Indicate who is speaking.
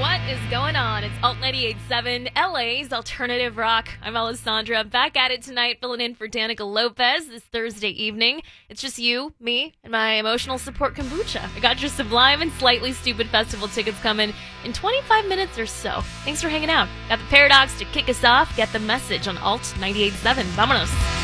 Speaker 1: What is going on? It's Alt 98.7, LA's Alternative Rock. I'm Alessandra, back at it tonight, filling in for Danica Lopez this Thursday evening. It's just you, me, and my emotional support kombucha. I got your Sublime and Slightly Stupid Festival tickets coming in 25 minutes or so. Thanks for hanging out. Got the Paradox to kick us off. Get the message on Alt 98.7. Vámonos.